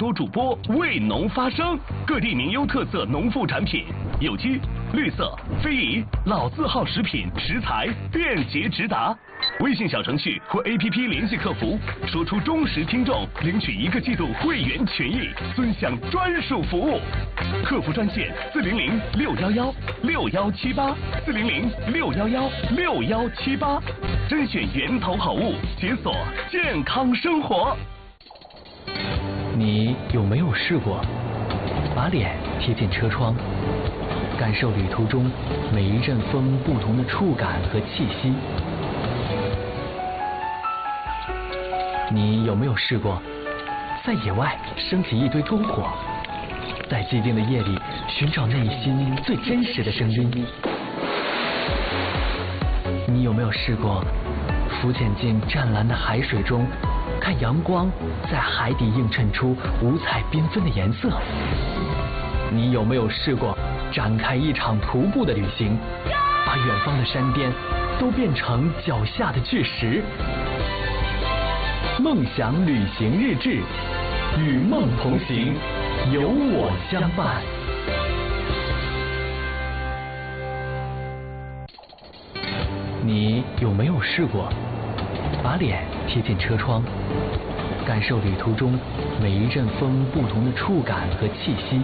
多主播为农发声，各地名优特色农副产品，有机、绿色、非遗、老字号食品食材便捷直达。微信小程序或 APP 联系客服，说出忠实听众，领取1个季度会员权益，尊享专属服务。客服专线400-611-6178，400-611-6178，甄选源头好物，解锁健康生活。 你有没有试过把脸贴近车窗，感受旅途中每一阵风不同的触感和气息？你有没有试过在野外升起一堆篝火，在寂静的夜里寻找内心最真实的声音？你有没有试过浮潜进湛蓝的海水中，看阳光在海底映衬出五彩缤纷的颜色？你有没有试过展开一场徒步的旅行，把远方的山巅都变成脚下的巨石？梦想旅行日志，与梦同行，有我相伴。你有没有试过把脸贴近车窗，感受旅途中每一阵风不同的触感和气息？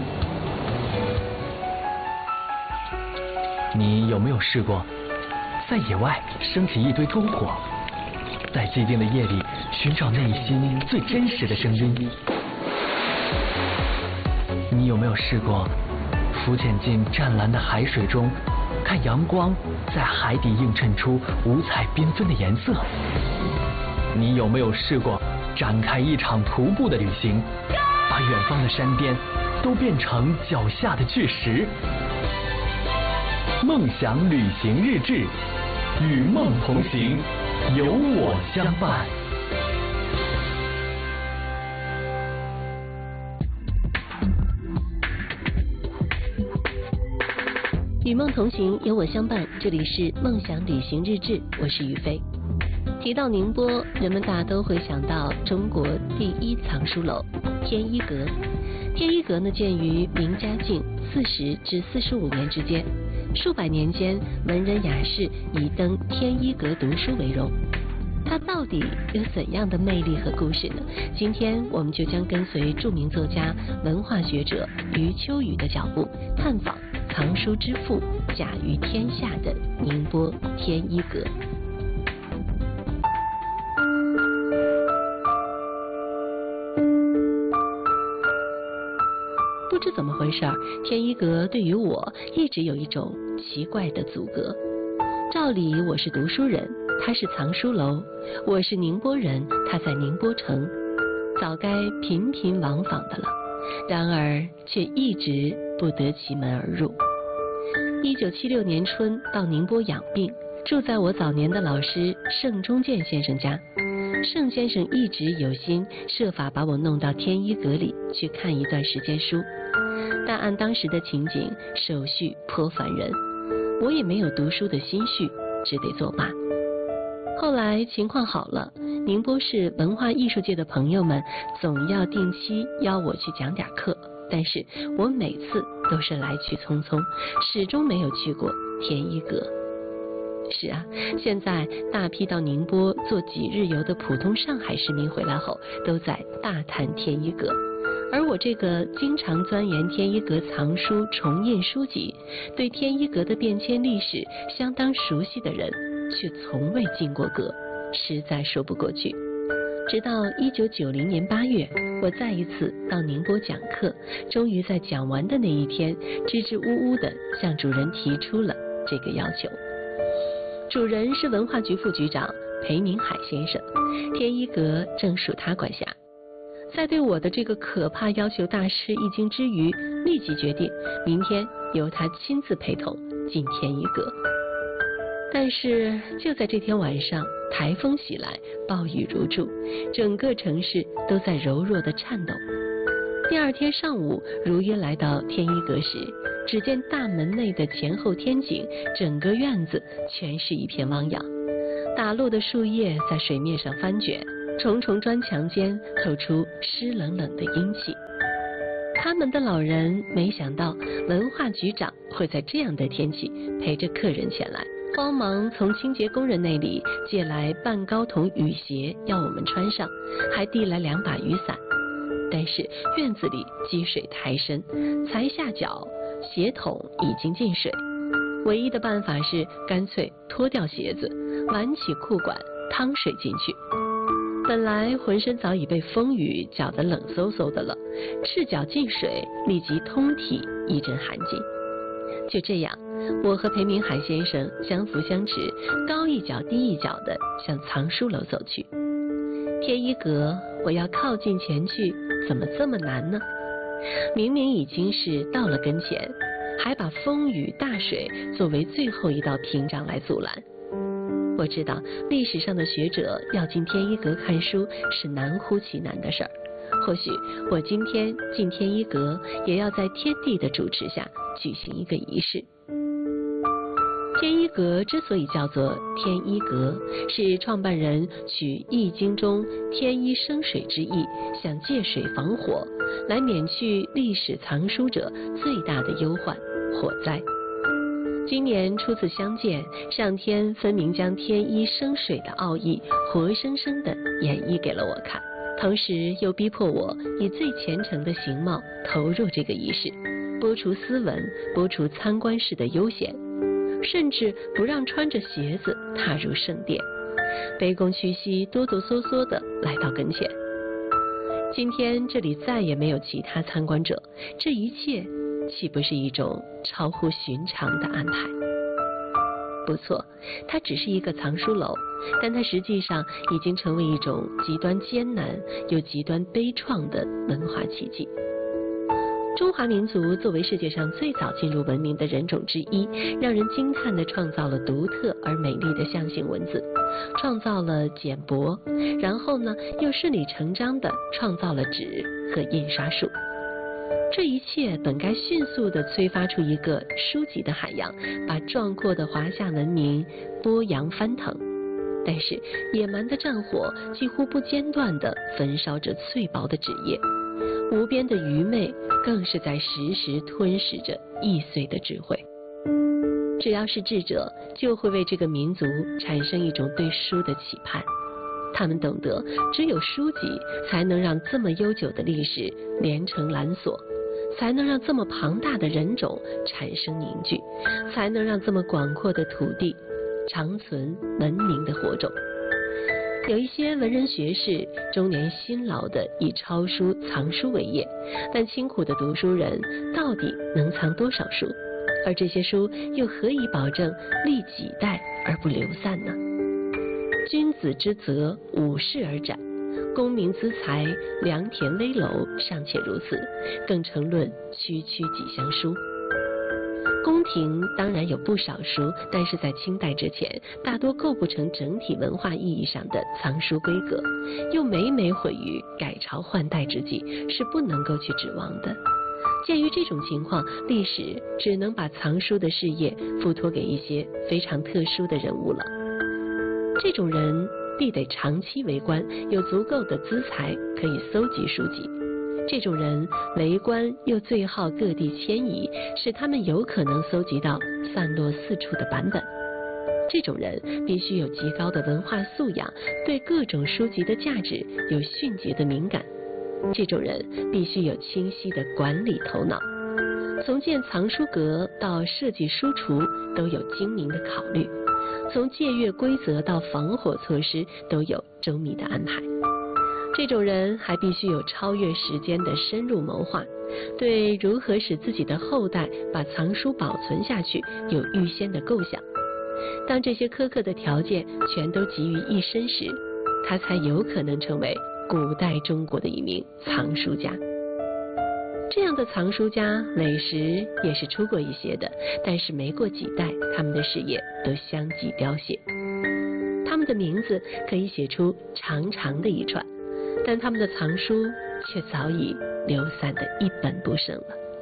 你有没有试过在野外升起一堆篝火，在寂静的夜里寻找内心最真实的声音？你有没有试过浮潜进湛蓝的海水中，看阳光在海底映衬出五彩缤纷的颜色？你有没有试过展开一场徒步的旅行，把远方的山巅都变成脚下的巨石？梦想旅行日志，与梦同行，有我相伴。 与梦同行，有我相伴。这里是梦想旅行日志，我是于飞。提到宁波，人们大都会想到中国第一藏书楼天一阁。天一阁呢，建于明嘉靖40至45年之间，数百年间，文人雅士以登天一阁读书为荣。它到底有怎样的魅力和故事呢？今天我们就将跟随著名作家、文化学者余秋雨的脚步，探访藏书之父、甲于天下的宁波天一阁。不知怎么回事儿，天一阁对于我一直有一种奇怪的阻隔。照理我是读书人，他是藏书楼；我是宁波人，他在宁波城，早该频频往访的了。然而却一直不得其门而入。1976年春到宁波养病，住在我早年的老师盛中建先生家。盛先生一直有心设法把我弄到天一阁里去看一段时间书，但按当时的情景，手续颇烦人，我也没有读书的心绪，只得作罢。后来情况好了，宁波市文化艺术界的朋友们总要定期邀我去讲点课，但是我每次都是来去匆匆，始终没有去过天一阁。是啊，现在大批到宁波做几日游的普通上海市民回来后，都在大谈天一阁。而我这个经常钻研天一阁藏书重印书籍，对天一阁的变迁历史相当熟悉的人，却从未进过阁，实在说不过去。直到1990年8月，我再一次到宁波讲课，终于在讲完的那一天，支支吾吾地向主人提出了这个要求。主人是文化局副局长裴明海先生，天一阁正属他管辖。在对我的这个可怕要求大吃一惊之余，立即决定明天由他亲自陪同进天一阁。但是就在这天晚上，台风袭来，暴雨如注，整个城市都在柔弱的颤抖。第二天上午如约来到天一阁时，只见大门内的前后天井，整个院子全是一片汪洋，打落的树叶在水面上翻卷， 重重砖墙间透出湿冷冷的阴气。看门的老人没想到文化局长会在这样的天气陪着客人前来，慌忙从清洁工人那里借来半高筒雨鞋要我们穿上，还递来2把雨伞。但是院子里积水太深，才下脚鞋筒已经进水，唯一的办法是干脆脱掉鞋子，挽起裤管趟水进去。本来浑身早已被风雨搅得冷飕飕的了，赤脚进水，立即通体一阵寒劲。就这样，我和裴明海先生相扶相持，高一脚低一脚地向藏书楼走去。天一阁，我要靠近前去，怎么这么难呢？明明已经是到了跟前，还把风雨大水作为最后一道屏障来阻拦。我知道历史上的学者要进天一阁看书是难乎其难的事儿，或许我今天进天一阁也要在天帝的主持下举行一个仪式。天一阁之所以叫做天一阁，是创办人取《易经》中天一生水之意，想借水防火，来免去历史藏书者最大的忧患——火灾。今年初次相见，上天分明将天一生水的奥义活生生地演绎给了我看，同时又逼迫我以最虔诚的形貌投入这个仪式，剥除斯文，剥除参观式的悠闲，甚至不让穿着鞋子踏入圣殿，卑躬屈膝，哆哆嗦嗦地来到跟前。今天这里再也没有其他参观者，这一切岂不是一种超乎寻常的安排？不错，它只是一个藏书楼，但它实际上已经成为一种极端艰难又极端悲怆的文化奇迹。中华民族作为世界上最早进入文明的人种之一，让人惊叹地创造了独特而美丽的象形文字，创造了简帛，然后呢，又顺理成章地创造了纸和印刷术。这一切本该迅速地催发出一个书籍的海洋，把壮阔的华夏文明波扬翻腾。但是野蛮的战火几乎不间断地焚烧着脆薄的纸页，无边的愚昧更是在时时吞噬着易碎的智慧。只要是智者，就会为这个民族产生一种对书的期盼。他们懂得，只有书籍才能让这么悠久的历史连成缆索，才能让这么庞大的人种产生凝聚，才能让这么广阔的土地长存文明的火种。有一些文人学士终年辛劳地以抄书藏书为业，但清苦的读书人到底能藏多少书？而这些书又何以保证历几代而不流散呢？君子之泽，五世而斩；功名资财，良田危楼尚且如此，更成论区区几箱书。宫廷当然有不少书，但是在清代之前，大多构不成整体文化意义上的藏书规格，又每每毁于改朝换代之际，是不能够去指望的。鉴于这种情况，历史只能把藏书的事业付托给一些非常特殊的人物了。这种人必得长期为官，有足够的资财可以搜集书籍。这种人为官又最好各地迁移，使他们有可能搜集到散落四处的版本。这种人必须有极高的文化素养，对各种书籍的价值有迅捷的敏感。这种人必须有清晰的管理头脑，从建藏书阁到设计书橱都有精明的考虑，从借阅规则到防火措施都有周密的安排。这种人还必须有超越时间的深入谋划，对如何使自己的后代把藏书保存下去有预先的构想。当这些苛刻的条件全都集于一身时，他才有可能成为古代中国的一名藏书家。这样的藏书家累时也是出过一些的，但是没过几代，他们的事业都相继凋谢。他们的名字可以写出长长的一串，但他们的藏书却早已流散得一本不剩了。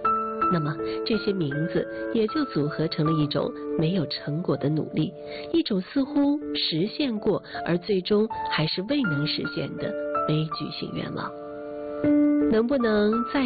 那么这些名字也就组合成了一种没有成果的努力，一种似乎实现过而最终还是未能实现的悲剧性愿望。能不能再